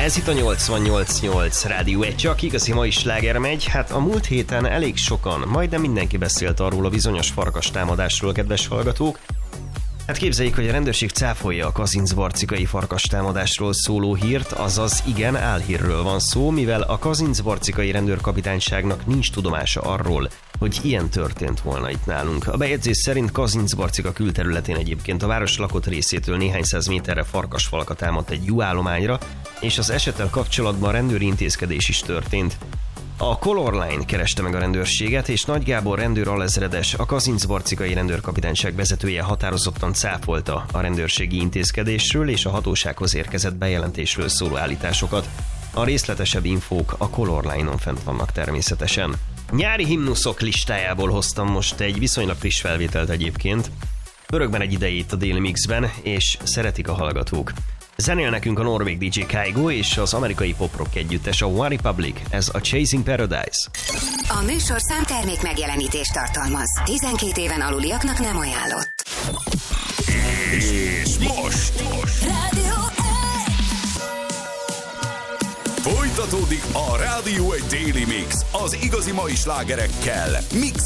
Ez itt a 88.8 Rádió 1, csak igazi mai sláger megy. Hát a múlt héten elég sokan, majdnem mindenki beszélt arról a bizonyos farkastámadásról, kedves hallgatók. Hát képzeljék, hogy a rendőrség cáfolja a kazincbarcikai farkastámadásról szóló hírt, azaz igen, álhírről van szó, mivel a kazincbarcikai rendőrkapitányságnak nincs tudomása arról, hogy ilyen történt volna itt nálunk. A bejegyzés szerint Kazincbarcika külterületén egyébként a város lakott részétől néhány száz méterre farkasfalka támadt egy juhállományra, és az esettel kapcsolatban rendőri intézkedés is történt. A Color Line kereste meg a rendőrséget, és Nagy Gábor rendőr alezredes, a kazincbarcikai rendőrkapitányság vezetője határozottan cáfolta a rendőrségi intézkedésről és a hatósághoz érkezett bejelentésről szóló állításokat. A részletesebb infók a Color Line-on fent vannak természetesen. Nyári himnuszok listájából hoztam most egy viszonylag friss felvételt egyébként. Pörögben egy idejét a Daily Mixben, és szeretik a hallgatók. Zenél nekünk a norvég DJ Kygo és az amerikai pop-rock együttes a One Republic, ez a Chasing Paradise. A műsorszám termék megjelenítést tartalmaz. 12 éven aluliaknak nem ajánlott. És most Rádió 1! folytatódik a Rádió 1 Daily Mix az igazi mai slágerekkel. Mix